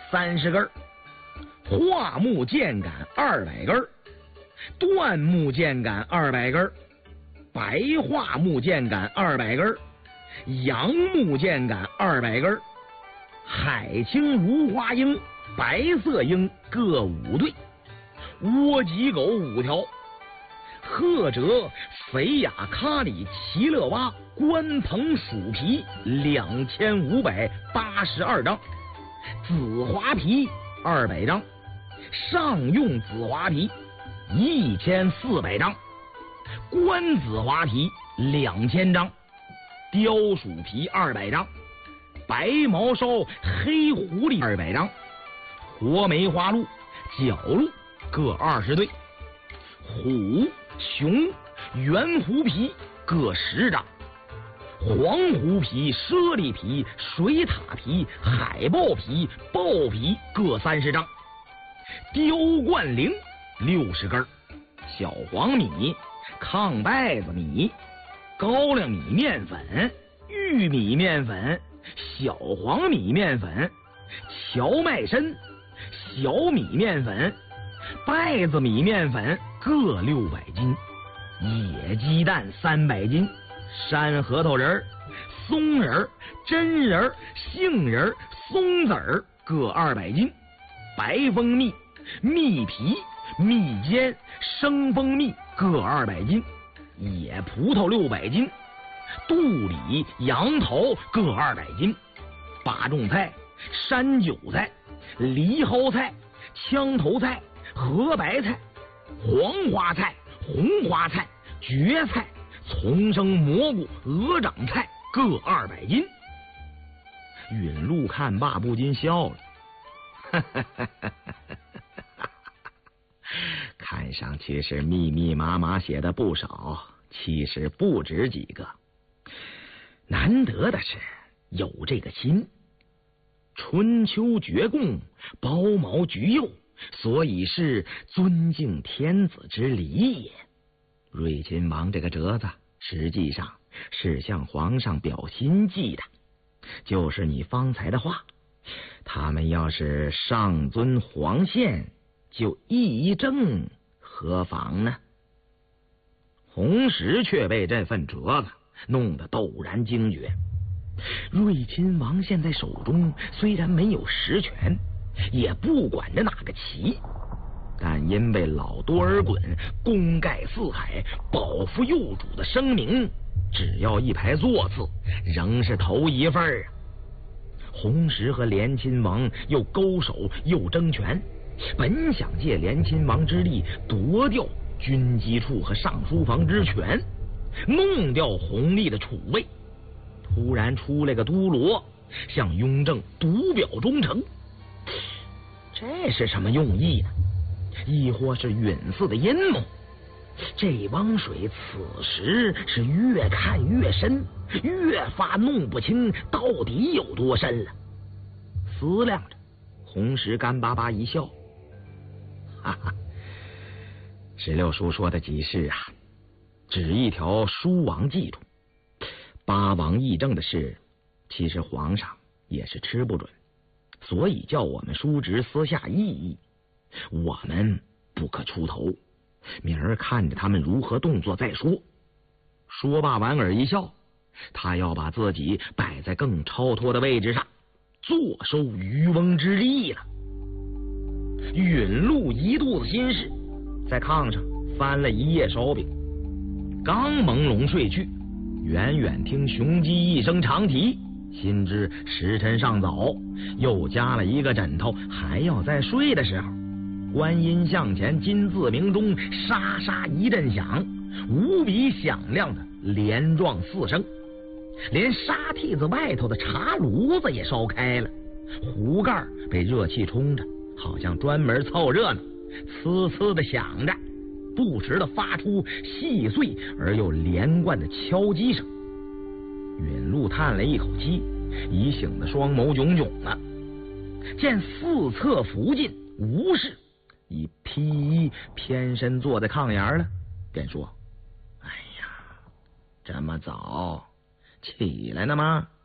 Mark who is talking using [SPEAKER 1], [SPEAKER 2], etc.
[SPEAKER 1] 30根，桦木箭杆200根，椴木箭杆200根，白桦木箭杆200根，杨木箭杆200根，海青如花鹰、白色鹰各5对，窝脊狗5条，赫哲、菲亚卡里、奇勒蛙、关鹏鼠皮2582张，紫华皮200张，上用紫华皮1400张，官紫华皮2000张，雕鼠皮200张，白毛梢黑狐狸200张，活梅花鹿、角鹿各20对，虎、熊、圆狐皮各10张，黄狐皮、猞猁皮、水獭皮、海豹皮、豹皮各30张，雕冠翎60根，小黄米、糠稗子米、高粱米面粉、玉米面粉、小黄米面粉、荞麦参、小米面粉、稗子米面粉各600斤，野鸡蛋300斤，山核桃仁、松仁、榛仁、杏仁、松子各200斤，白蜂蜜、蜜皮、蜜饯、生蜂蜜各200斤，野葡萄600斤，肚里、杨桃各200斤，八种菜、山韭菜、梨蒿菜、枪头菜、河白菜、黄花菜、红花菜、蕨菜、丛生蘑菇、鹅掌菜各200斤。允禄看罢不禁笑了，看上去是密密麻麻写的不少，其实不止几个。难得的是有这个心，春秋绝贡，包毛橘柚，所以是尊敬天子之礼也。瑞亲王这个折子实际上是向皇上表心迹的，就是你方才的话，他们要是上尊皇宪，就议政何妨呢？红石却被这份折子弄得陡然惊觉。瑞亲王现在手中虽然没有实权，也不管着哪个旗，但因为老多尔衮功盖四海、保护幼主的声名，只要一排座次，仍是头一份啊。红石和联亲王又勾手又争权，本想借联亲王之力夺掉军机处和尚书房之权，弄掉弘历的储位，突然出来个都罗，向雍正独表忠诚，这是什么用意呢？亦或是允嗣的阴谋？这汪水此时是越看越深，越发弄不清到底有多深了。思量着，红石干巴巴一笑，哈哈，石榴叔说的极是啊，只一条书王记住，八王议政的事，其实皇上也是吃不准，所以叫我们叔侄私下议议，我们不可出头，明儿看着他们如何动作再说。说罢莞尔一笑，他要把自己摆在更超脱的位置上，坐收渔翁之利了。允禄一肚子心事，在炕上翻了一夜烧饼，刚朦胧睡去，远远听雄鸡一声长啼，心知时辰尚早，又加了一个枕头，还要再睡的时候，观音像前金字鸣钟沙沙一阵响，无比响亮的连撞4声，连沙屉子外头的茶炉子也烧开了，壶盖被热气冲着，好像专门凑热闹，呲呲的响着，不时的发出细碎而又连贯的敲击声。允禄叹了一口气，已醒得双眸炯炯了，见四侧伏近无事，已披衣偏身坐在炕沿了，便说：哎呀，这么早起来了吗？